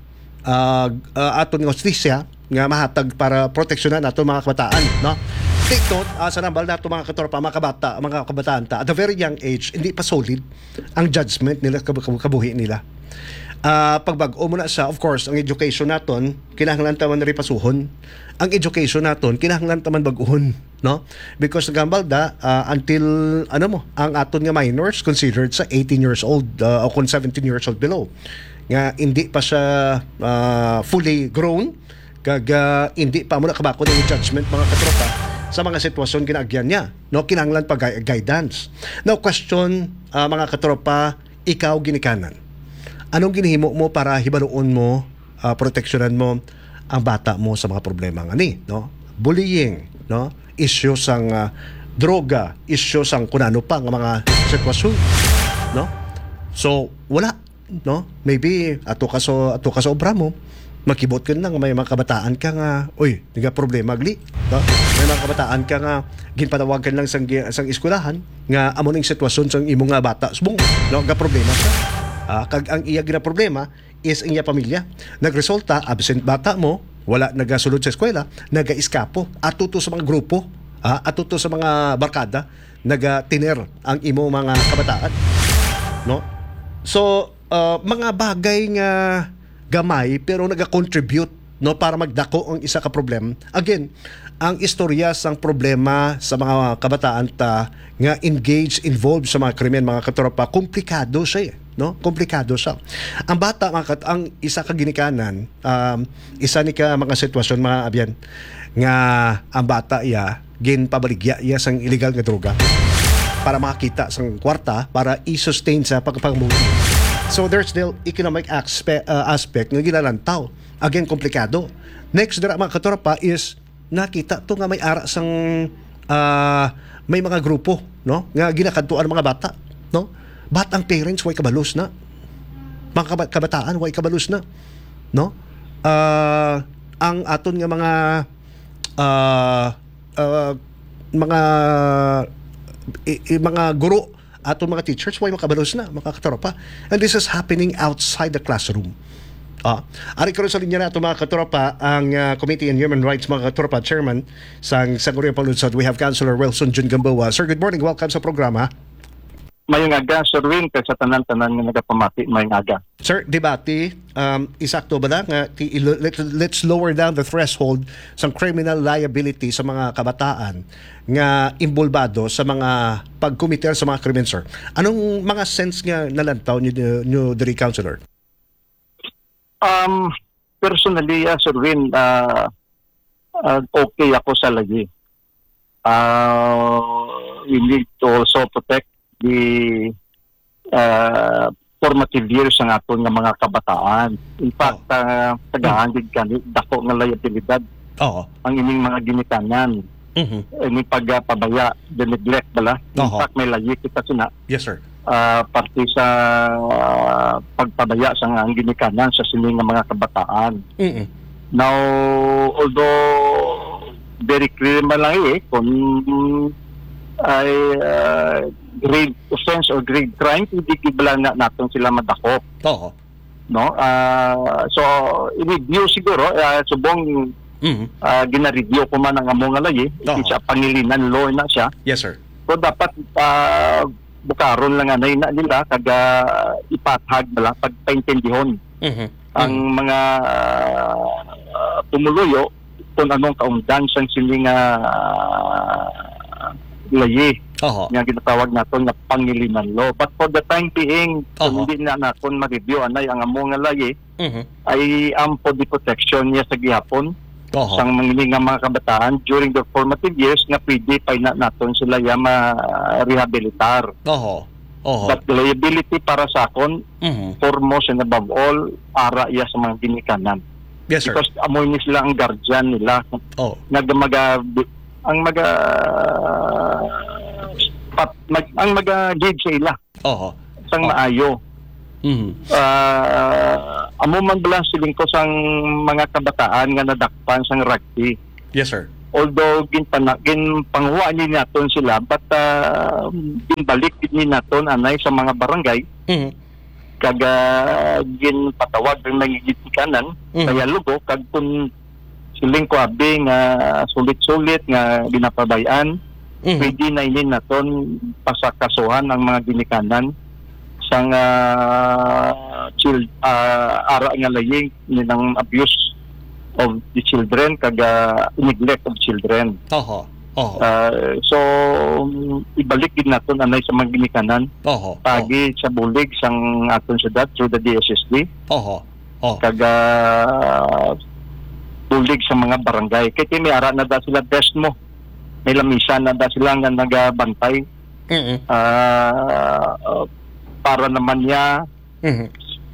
uh, uh, aton nga hustisya nga mahatag para proteksyonan nato mga kabataan, no? Take note, uh, sa nambal nato mga katropa, mga kabata, mga kabataan ta, at a very young age, hindi pa solid ang judgment nila, kab- kabuhi nila. Uh, pagbag-o muna sa, of course, ang education naton, kinahanglan taman na ripasuhon. Ang education naton, kinahanglan taman baguhon, no? Because nagambal da, uh, until, ano mo, ang aton nga minors considered sa eighteen years old uh, o kung seventeen years old below. Nga, hindi pa siya uh, fully grown, kag uh, hindi pa muna kabako ng judgment mga katropa sa mga sitwasyon ginaagyan niya, no? Kinahanglan pa guidance. Now question, uh, mga katropa, ikaw ginikanan, anong ginihimo mo para hibaluon mo, uh, proteksyonan mo ang bata mo sa mga problema nga ni, no? Bullying, no? Issues sang uh, droga, issues sang kunano pa nga mga sitwasyon, no? So wala, no? Maybe ato ka so ato ka sa obra mo, makibot ka na nga may mga kabataan ka nga, uy, nga problema agli, no? May mga kabataan ka nga ginpatawagan lang sang sang eskwelahan nga amo ning sitwasyon sang imong nga bata subong, no? Nga problema siya. Ah, kag ang iya gina problema is ang iya pamilya. Nagresulta absent bata mo, wala nagasulod sa eskwela, naga-iskapo, atuto sa mga grupo, ah, atuto sa mga barkada, naga-tiner ang imo mga kabataan, no? So, uh, mga bagay nga gamay pero naga-contribute, no, para magdako ang isa ka problem. Again, ang istorya sang problema sa mga kabataan ta nga engaged, involved sa mga krimen mga katropa, komplikado siya, eh, no? Komplikado siya. Ang bata mga kat- ang isa ka ginikanan, um, isa ni ka mga sitwasyon mga abyan nga ang bata iya ginpabaligya iya sang illegal nga droga para makakita sang kwarta para i-sustain sa pagpapamuti. So there's still economic aspect, uh, aspect nga ginalantaw. Again, komplikado. Next dira mga katropa is nakita to nga may ara sang uh, may mga grupo, no? Nga ginakadtuan mga bata, no? Bat ang parents way kabalos na. Mga kabat- kabataan way kabalos na, no? Uh, ang aton nga mga uh, uh, mga i- i- mga guro, aton mga teachers way makabalos na mga katropa. And this is happening outside the classroom. Ah, ari karon sa linya nato mga katropa ang uh, Committee on Human Rights mga katropa chairman sang Sangguniang Panlunsod. We have Councilor Wilson Jun Gamboa. Sir, good morning. Welcome sa programa. Mayong aga, Sir Win, kay sa tanan-tanan nga nagapamati, mayong aga. Sir, debate, um, isakto ba na nga ti- let, let's lower down the threshold sa criminal liability sa mga kabataan nga involvado sa mga pagkomiter sa mga krimen, sir. Anong mga sense nga nalantaw niyo, niyo diri, Councilor? Um, personally, uh, Sir Win, uh, uh, okay ako sa lagi. Uh, we need to also protect the uh, formative years ng aton nga mga kabataan. In fact, oh. uh, tagahangig kani dako nga liabilidad. Oo. Ang ining mga ginikanan. Mhm. Ini pagpabaya, the neglect bala. In Oh. fact, may layi kita sina. Yes, sir. Uh, parte sa uh, pagpabaya sa nga ang ginikanan sa sining nga mga kabataan. Mhm. Now, although very clear man lang eh, kung ay uh, grave offense or grave crime, hindi kibala na natin sila madakop. Oo. No? Uh, so, i-review siguro, uh, subong Mhm. uh, gina-review ko man ang among alay, Oo. isa pangilinan law na siya. Yes, sir. So, dapat uh, bukaron lang anay na nila, kaga ipathag na lang, pagpaintindihon Mhm. ang mga uh, tumuluyo kung anong kaungdan sang sini nga uh, layi Oho. nga ginatawag naton nga pangilinan law. But for the time being, kung Oho. hindi na naton ma-review anay ang amo nga layi, Mhm. ay am for the protection niya sa gihapon Oho. sang mga nga mga kabataan during the formative years nga pwede pa na naton sila ya ma-rehabilitar. Oho. Oho. But the liability para sa akon, Mhm. foremost and above all, ara iya sa mga ginikanan. Yes, sir. Because amoy ni sila ang guardian nila. Oh. Nagmaga ang maga pat, mag, ang maga-guide sa ila Oho. sang maayo. Mhm. Uh, amo man bala siling ko sang mga kabataan nga nadakpan sang rugby. Yes, sir. Although ginpana ginpanghuwa ni naton sila, but uh, ginbalik ni naton anay sa mga barangay. Mhm. Kaga ginpatawag ng nagigitikanan Mhm. kaya lugo kag kun siling ko abi nga sulit-sulit nga ginapabayan, Mhm. pwede na ini naton pasakasuhan ang mga ginikanan sang uh, child uh, ara nga laying ng abuse of the children kaga neglect of children. Oho. Oho. Uh, so ibalik gid naton anay sa mga ginikanan Oho. pagi sa bulig sang aton syudad through the D S S D Oho. Oho. kaga bulig sa mga barangay kay may ara na da sila best mo may lamisa na da sila nga nagabantay Mhm. ah, uh, para naman niya Mhm.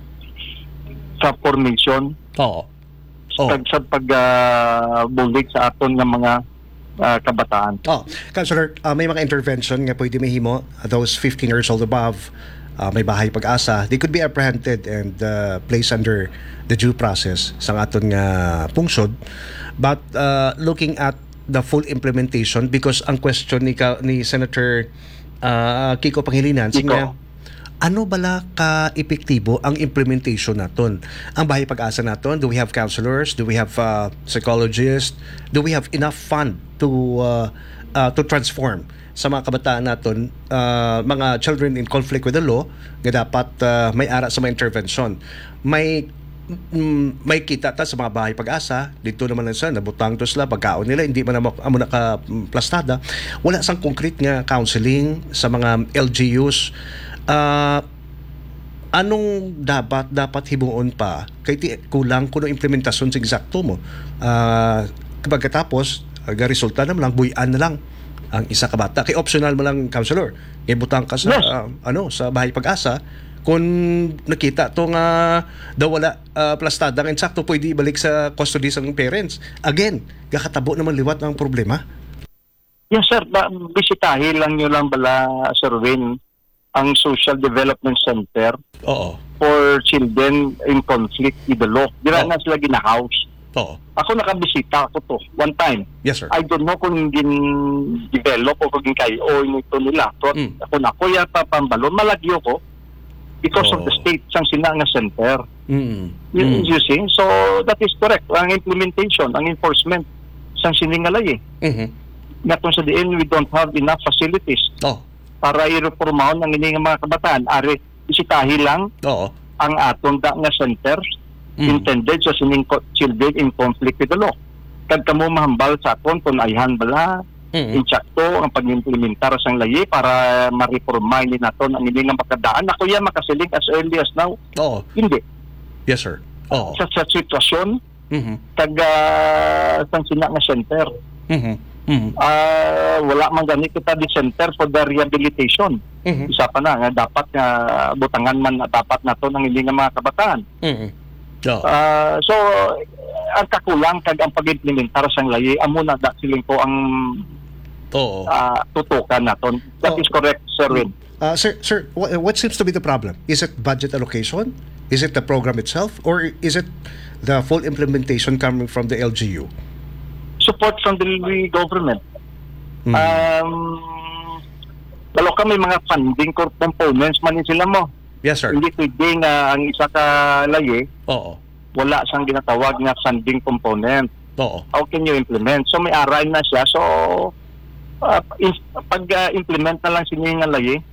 sa formation Oo. Oh. pag sa pag ah, bulig sa aton nga mga ah, kabataan. Oh, Councilor, uh, may mga intervention nga pwede mahimo those fifteen years old above, uh, may bahay pag-asa, they could be apprehended and uh, placed under the due process sa aton nga pungsod. But uh, looking at the full implementation, because ang question ni, ka, ni Senator uh, Kiko Pangilinan, Kiko. nga, ano bala ka epektibo ang implementation naton? Ang bahay pag-asa naton, do we have counselors? Do we have uh, psychologists? Do we have enough fund to uh, uh, to transform sa mga kabataan naton, uh, mga children in conflict with the law, nga dapat uh, may ara sa mga intervention? May mm, may kita ta sa mga bahay pag-asa dito naman lang sa nabutang to sila pagkaon nila hindi man amo amo naka plastada, wala sang concrete nga counseling sa mga L G Us. Uh, anong dapat dapat himuon pa kay ti kulang kuno implementasyon sa eksakto mo uh, pagkatapos aga resulta naman lang buyan na lang ang isa ka bata kay optional mo lang counselor kay butang ka sa Yes. uh, ano sa bahay pag-asa kung nakita to nga daw wala uh, plastada nga eksakto pwede ibalik sa custody sang parents again gakatabo naman liwat ang problema. Yes sir, ba, bisitahin lang nyo lang bala Sir Win ang Social Development Center Oo. for children in conflict with the law. Dira Oh. na sila gina-house. Oo. Ako nakabisita ako to one time. Yes sir. I don't know kung gin-develop o kung gin-kayo nito nila. So, Mm. ako na, kuya papambalo, malagyo ko because Oh. of the state sang sina nga center. Mm. You, Mm. you see? So, that is correct. Ang implementation, ang enforcement sang siningalay eh. Mhm. Natong sa diin, we don't have enough facilities Oh. para i-reformahon ang ining mga kabataan. Ari, bisitahi lang Oo. ang atong da nga center Mm. intended sa sining co- children in conflict with the law. Kag kamo mahambal sa akon kung ayhan bala, Mm. insakto ang pag-implementar sang layi para ma-reforma ni naton ang ining nga pagkadaan. Ako yan makasiling as early as now. Oo. Hindi. Yes sir. Oo. Sa, sa sitwasyon, Mhm. kag uh, sang sina nga center, Mhm. Mhm. ah wala man gani kita di center for the rehabilitation. Mhm. Isa pa na nga dapat nga butangan man na dapat nato ng hindi nga mga kabataan. Mhm. Oo. Ah, so ang kakulang kag ang pag-implementar sang layi amo na da siling ko ang Oo. ah, tutukan naton. That Oh. is correct, Sir Win. Uh, sir, sir, what, what seems to be the problem? Is it budget allocation? Is it the program itself? Or is it the full implementation coming from the L G U? Support from the government. Mhm. Um Dalo kami mga funding co- components man ni sila mo. Yes, sir. Hindi pwede nga ang isa ka layi Oo. wala siyang ginatawag nga funding component. Oo. How can you implement? So may aray na siya. So uh, in, pag uh, implement na lang siya nga layi,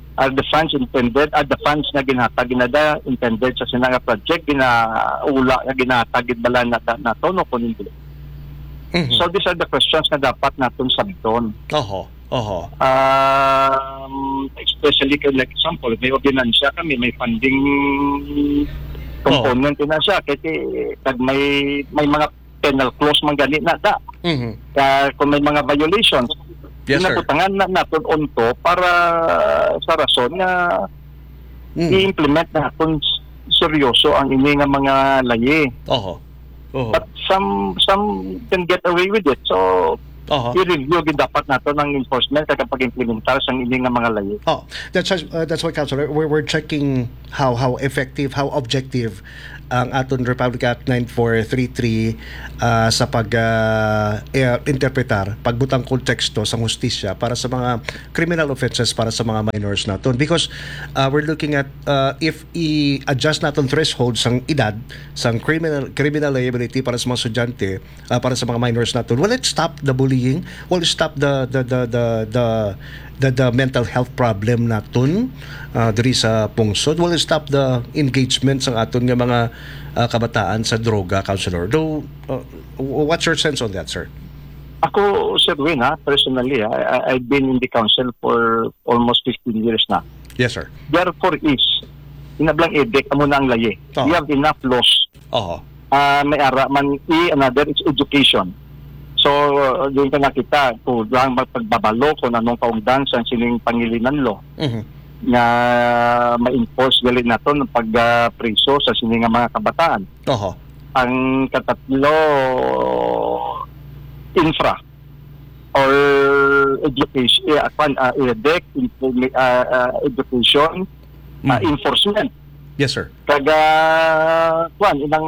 are the funds intended, are the funds na ginhatag ginada intended sa sinanga project, ginaula nga ginhatag bala na nato no kung hindi. Mhm. So these are the questions na dapat natin sabton. Oho. Oho. Um, especially kay like example, may ordinansya kami, may funding component na siya kasi kag may may mga penal clause man gani na da. Mhm. Kaya kung may mga violations, Yes, sir. inabutangan na natin onto para sa rason na Mm. i-implement natin seryoso ang ini nga mga layi. Oho. Oho. But some some can get away with it. So, Oho. i-review gid dapat nato ng enforcement kapag implementar sa ini nga mga layi. Oh, that's uh, that's why, Councilor, we're, we're checking how how effective, how objective ang aton Republic Act nine four three three uh, sa pag uh, eh, interpretar, pagbutang konteksto sa hustisya para sa mga criminal offenses para sa mga minors naton, because uh, we're looking at uh, if i-adjust naton threshold sang edad sang criminal criminal liability para sa mga estudyante, uh, para sa mga minors naton, will it stop the bullying, will it stop the the the the the the, the mental health problem naton uh, diri sa pungsod, will it stop the engagement sa aton nga mga uh, kabataan sa droga, Councilor? Though, uh, what's your sense on that, sir? Ako, Sir Win, ha, personally, ha, I, I've been in the council for almost fifteen years na. Yes, sir. Therefore is, inablang edek, amo na ang layi. Oh. We have enough laws. Oho. Uh, may ara man, i, another is education. So, uh, doon ka nakita, kung lang magpagbabalo kung anong kaungdan sa sining pangilinan law, Mhm. na ma-enforce galit na to ng pag-preso sa sining mga kabataan. Oho. Ang katatlo, infra or education, uh, uh, edec, uh, uh, education, uh, enforcement. Yes, sir. Kaga, kwan, inang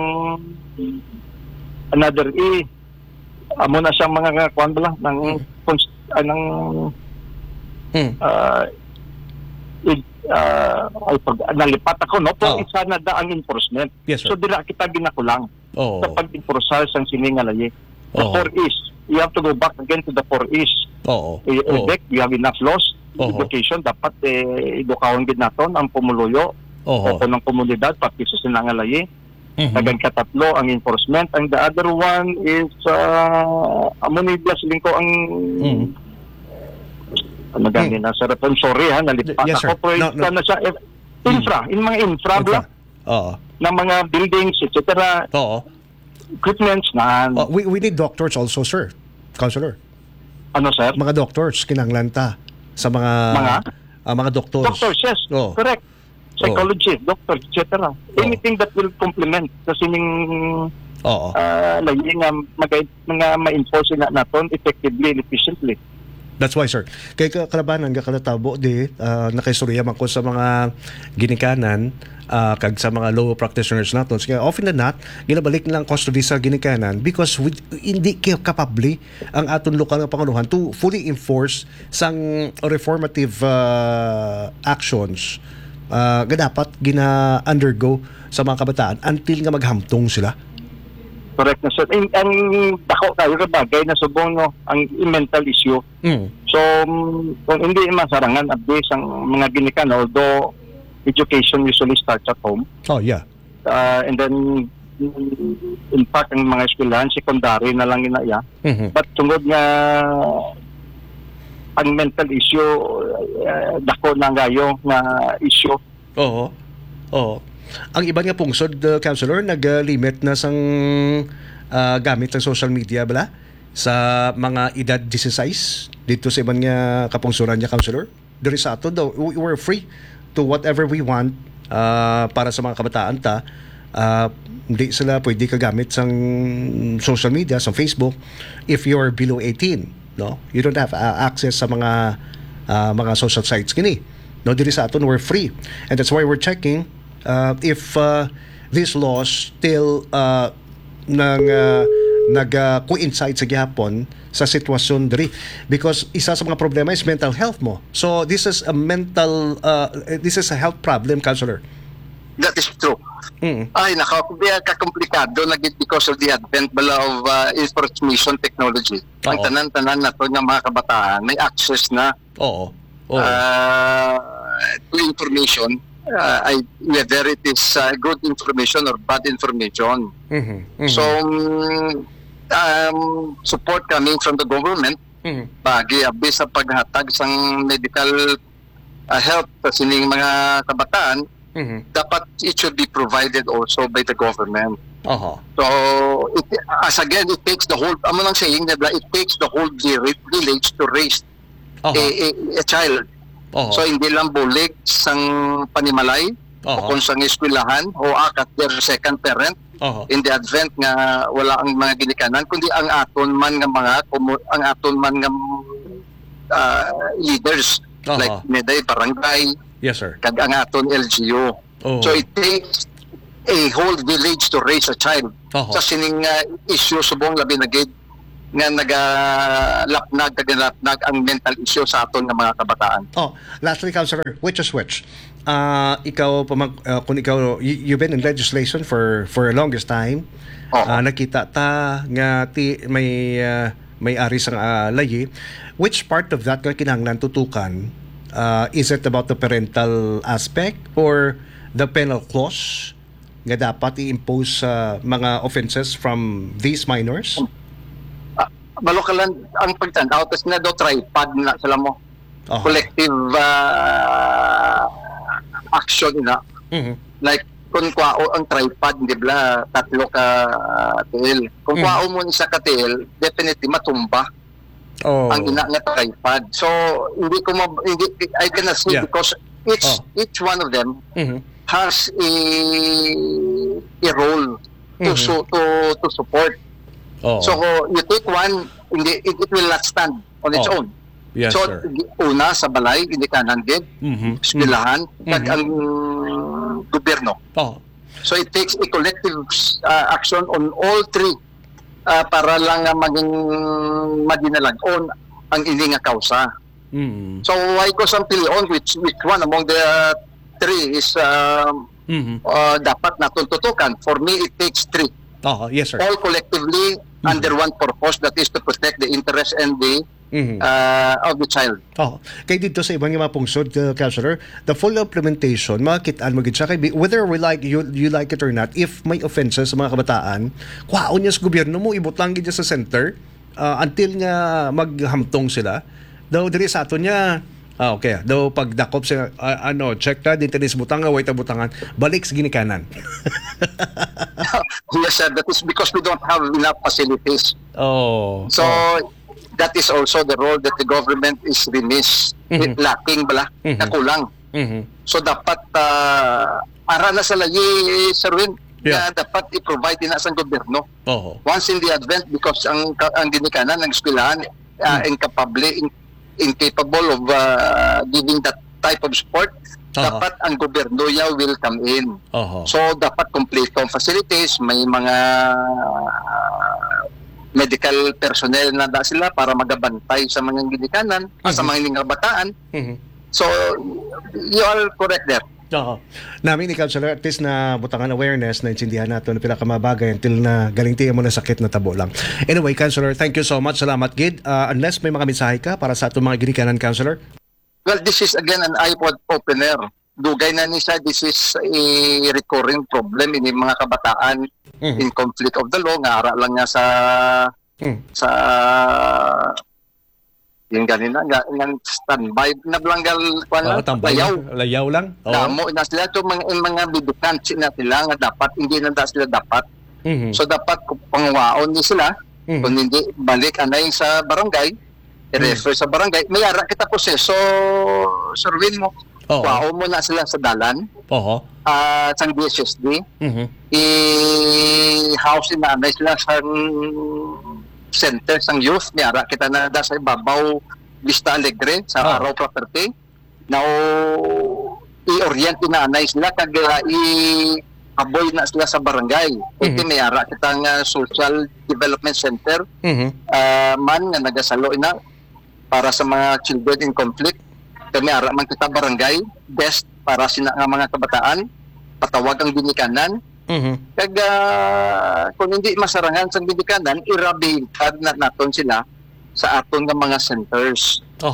another E, amo na siyang mga kwan bala, ng, cons- uh, ng, Mm. uh, i- uh, ay, pag, nalipat ako, no? Pero Oh. isa na da ang enforcement. Yes, sir. So, dira kita ginakulang Oo. sa pag-enforce sang siningalay. The Oo. four is, you have to go back again to the four is. Oo. I- Oo. edec, we have enough laws. Oo. Education, dapat eh, edukawang gid naton ang pumuluyo Oo. o ng komunidad pati sa sinangalay. Mhm. Dagang katatlo ang enforcement. And the other one is uh, amunidas lingko ang Mhm. ano gani na sa repon. Sorry ha, nalipat Yes, sir. ako. Pero No, no. na siya, eh, infra, in mga infra, Infra. bla, Oo. ng mga buildings, et cetera. Oo. Equipments na, Oh, we, we need doctors also, sir. Councilor. ano sir? Mga doctors, kinanglanta sa mga Mga? ah, mga doctors. Doctors, yes, Oo. correct. Psychology, doctor, et cetera. Anything that will complement sa sining Oo. uh, layi nga mag- mga ma-enforce na naton effectively and efficiently. That's why, sir. Kay ka- kalabanan, kalatabo di, uh, nakaistorya man ko sa mga ginikanan, uh, kag sa mga law practitioners natin. So, often than not, ginabalik nilang custody sa ginikanan because we, hindi kayo kapabli ang aton lokal nga Panguluhan to fully enforce sang reformative uh, actions uh, nga dapat gina-undergo sa mga kabataan until nga maghamtong sila. Correct na sir. Ang, ang dako kayo ka bagay na subong no, ang mental issue. Mm. So, um, kung hindi masarangan abis ang mga ginikan, although education usually starts at home, Oh, yeah. uh, and then in fact, ang mga eskwelahan, secondary na lang inaya. Mhm. But tungod nga ang mental issue, uh, dako na ngayo nga issue. Oo. Oo. Ang iba nga pungsod, uh, Councilor, nag-limit na sang uh, gamit ng social media bala sa mga edad sixteen dito sa ibang nga kapungsuran niya, Councilor. Diri sa ato daw, we- we're free to whatever we want uh, para sa mga kabataan ta. Uh, hindi sila pwede kagamit sang social media, sa Facebook if you're below eighteen, no? You don't have uh, access sa mga uh, mga social sites kini. No, diri sa aton we're free. And that's why we're checking uh, if uh, these laws still uh, nang uh, nag-coincide sa gihapon sa sitwasyon diri, because isa sa mga problema is mental health mo. So this is a mental uh, this is a health problem, Councilor. That is true. Mm. Ay, naka, ka-komplikado na gid because of the advent bala of uh, information technology. Ang Oo. tanan-tanan na to ng mga kabataan may access na Oo. Oo. uh, information, uh, I, whether it is uh, good information or bad information. Mhm. Mhm. So, um, um, support coming from the government, Mhm. bagi abis sa paghatag sang medical uh, help sa sining mga kabataan, Mhm. dapat it should be provided also by the government. Oho. So, it, as again, it takes the whole, amo lang saying na it takes the whole vi- village to raise a, Oho. a, a child. Oho. So, hindi lang bulig sang panimalay, o Oho. kung sang eskwelahan, o akat their second parent, Oho. in the advent nga wala ang mga ginikanan, kundi ang aton man nga mga, kumu- ang aton man nga uh, leaders, Oho. like Meday Barangay, Yes, sir. kag ang aton L G U. Oho. So, it takes a whole village to raise a child. Oho. Sa sining uh, issue subong labi na gid nga nagalapnag nagalapnag ang mental issue sa aton nga mga kabataan. Oh, lastly, Councilor, which is which? Uh, ikaw, pamag, uh, kung ikaw, you, you've been in legislation for for the longest time. Uh, nakita ta nga ti, may uh, may ari sang uh, layi. Which part of that nga kinahanglan tutukan? Uh, is it about the parental aspect or the penal clause nga dapat i-impose sa mga offenses from these minors? Balokalan ang pagtanaw tas na do tripod na sila mo. Oho. Collective uh, action na. Mhm. Like kung kwao ang tripod, di ba, tatlo ka uh, tiil. Kung Mm. kwao mo isa ka tiil, definitely matumba Oh. ang ina nga tripod. So hindi ko ma- hindi, I cannot say Yeah. because each Oh. each one of them Mhm. has a a role to Mhm. so, to to support. Oh. So you take one, hindi, it, it will not stand on its Oh. own. Yes, so sir. una sa balay, hindi kanan din, Mhm. eskwelahan, kag Mhm. ang gobyerno. Oh. So it takes a collective uh, action on all three uh, para lang uh, maging madinalag-on ang ini nga kausa. Mm. So why ko sa pilion which which one among the three is um, Mhm. uh, dapat natin tutukan. For me, it takes three. Oh, yes, sir. All collectively under one purpose, that is to protect the interest and the Mhm. uh, of the child. Oh, kay dito sa ibang mga pungsod, uh, Councilor, the full implementation, makitaan mo gid siya kay whether we like you you like it or not, if may offenses sa mga kabataan, kwaon niya sa gobyerno mo ibutang gid sa center uh, until nga maghamtong sila. Daw diri sa aton niya, ah okay, daw pagdakop sa uh, ano, check ta dito sa butanga, way ta butangan, balik sa ginikanan. Yes, sir. That is because we don't have enough facilities. Oh. So that is also the role that the government is remiss, Mhm. lacking bala, Mhm. na kulang. Mhm. So dapat uh, ara na sa layi, Sir Win, Yeah. na dapat i-provide din na sa gobyerno. Oh. Once in the advent, because ang ang ginikanan ng eskwelahan uh, Hmm. incapable in- incapable of uh, giving that type of support, Aha. dapat ang gobyerno ya will come in. Oh. So dapat complete ang facilities, may mga uh, medical personnel na da sila para magabantay sa mga ginikanan, ah, sa mga mga bataan. Mhm. So you are correct there. Oo. Namin ni Councilor, at least na butangan awareness, na intindihan nato na pila ka mabagay until na galing tiyan mo na sakit na tabo lang. Anyway, Councilor, thank you so much. Salamat, Gid. Uh, unless may mga mensahe ka para sa atong mga ginikanan, Councilor? Well, this is again an iPod opener. Dugay na ni siya, this is a recurring problem in mga kabataan in conflict of the law. Nga ara lang nga sa sa yung ganina nga ng standby na blanggal Oo, tambay layaw. lang. Layaw lang. Oo. Damo na sila to mga mga bidukan sila nila nga dapat hindi na da sila dapat. Mhm. So dapat pangwaon ni sila. Kung hindi balik anay sa barangay, i-refer sa barangay, may ara kita proseso survey mo. Oo. Wow mo na sila sa dalan. Oo. Ah, sa D S S D. Mhm. I-house na na sila sa center sang youth ni ara kita na da sa ibabaw Vista Alegre sa Oh. Araw Property. Now i-orient na na sila kag uh, i-aboy na sila sa barangay. Mhm. Iti may ara kitang uh, social development center Mhm. uh, man nga nagasalo ina para sa mga children in conflict. Kami ara man kita barangay best para sina nga mga kabataan patawag ang ginikanan. Mhm. Kag uh, kung hindi masarangan sa ginikanan, irehabilitad na naton sila sa aton nga mga centers. Oho.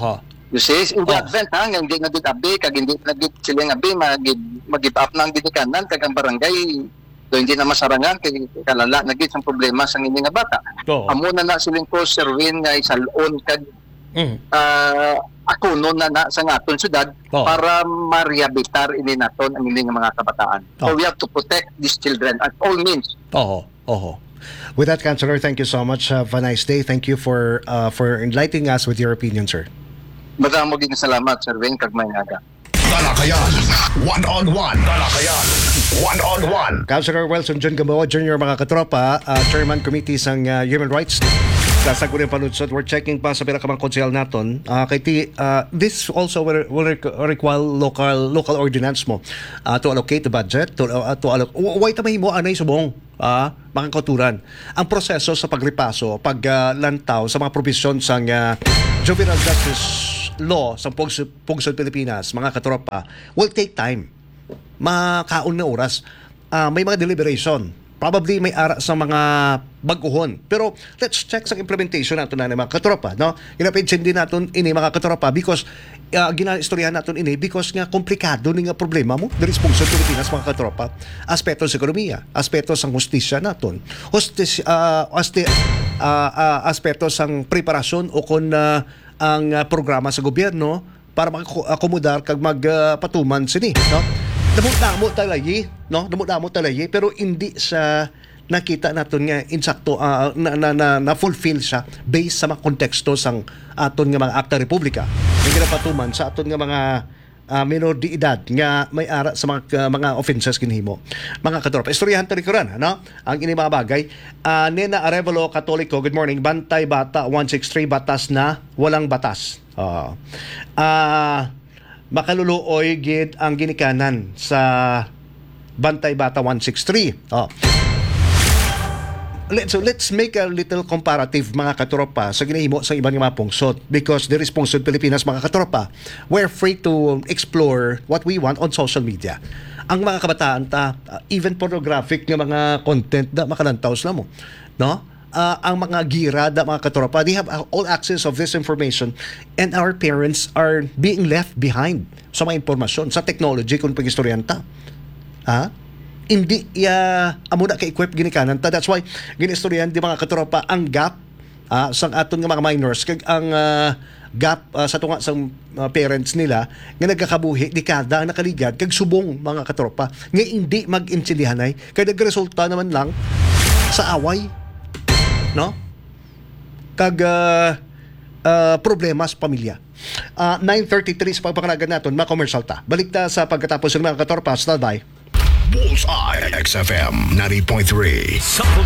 You see, in the Oh. advent ha, nga hindi na gid abi, kag hindi na gid sila nga abi, mag-give up na ang ginikanan, kag ang barangay, do hindi na masarangan, kay kalala na gid ang problema sa hindi nga bata. Oo. Amo na na siling ko, Sir Win, nga isalon, kag Mm. uh, ako no na, na sa ngaton syudad Oo. para ma-rehabilitar ini naton ang hindi nga mga kabataan. Oo. So we have to protect these children at all means. Oo, oo. With that, Councilor, thank you so much. Have a nice day. Thank you for uh, for enlightening us with your opinion, sir. Madam mo salamat, Sir Win, kag may aga. Talakayan. One-on-one. Talakayan. One-on-one. Councilor Wilson John Gamboa Junior mga katropa, uh, Chairman Committee sang uh, Human Rights. Sa Sagurin Panudsod, we're checking pa sa pinakamang konsehal naton. Uh, kay ti, uh, this also will, will require local local ordinance mo uh, to allocate the budget, to, uh, to allocate. Why tamay mo anay subong? Uh, mga kauturan. Ang proseso sa pagripaso, paglantaw uh, sa mga provision sang uh, juvenile justice law sa Pugsod, Pugsod Pilipinas, mga katropa, will take time. Makaon na oras. Uh, may mga deliberation. Probably may ara sa mga baguhon. Pero let's check sa implementation nato na ng mga katropa. No? Ginapinsin din natin ini mga katropa because uh, ginaistoryahan natin ini because nga komplikado ni nga problema mo. Diri sa Pugsod Pilipinas, mga katropa. Aspeto sa ekonomiya, aspeto sa hustisya naton. Hustis, uh, asti, uh, uh, aspeto sang preparasyon o kung uh, ang uh, programa sa gobyerno para makakomodar kag magpatuman uh, sini, no? Damo-damo talayi, no? Damo-damo talayi pero hindi sa nakita naton nga insakto uh, na, na, na, na fulfill siya based sa mga konteksto sang aton nga mga akta republika. Ang ginapatuman sa aton nga mga uh, minor de edad nga may ara sa mga uh, mga offenses kinhimo. Mga katropa, istoryahan ta rikuran, no? Ang ini mga bagay. Uh, Nena Arevalo Katoliko, good morning. Bantay Bata one sixty-three, batas na walang batas. Uh, uh, makaluluoy gid ang ginikanan sa Bantay Bata one sixty-three. Oh. Let's, so let's make a little comparative, mga katropa, sa ginahimo sa ibang mga pungsod because there is Pungsod Pilipinas, mga katropa. We're free to explore what we want on social media. Ang mga kabataan ta, uh, even pornographic nga mga content da makalantaw sila mo, no? Uh, ang mga gira da mga katropa, they have all access of this information and our parents are being left behind sa mga impormasyon sa technology kung pag-istoryan ta. Ha? Hindi ya amo na ka-equip ginikanan ta. That's why ginistoryahan di mga katropa ang gap uh, sang aton nga mga minors kag ang uh, gap uh, sa tunga sa uh, parents nila nga nagkakabuhi dekada ang nakaligad kag subong, mga katropa nga hindi mag-intindihanay kay nagresulta naman lang sa away, no? Kag uh, uh, problema sa pamilya. Uh, nine thirty-three sa pagpakalagan naton, ma-commercial ta. Balik ta sa pagkatapos ng mga katropa. Stand by. Bullseye X F M ninety point three. Sa